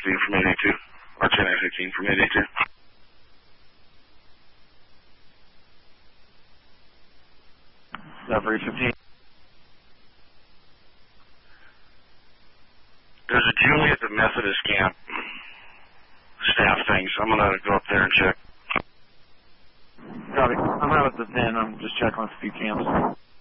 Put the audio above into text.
from 882. Or 10-15 from 882. Discovery 15. There's a Julie at the Methodist camp staff thing, so I'm going to go up there and check. Copy. I'm out at the 10. I'm just checking with a few camps.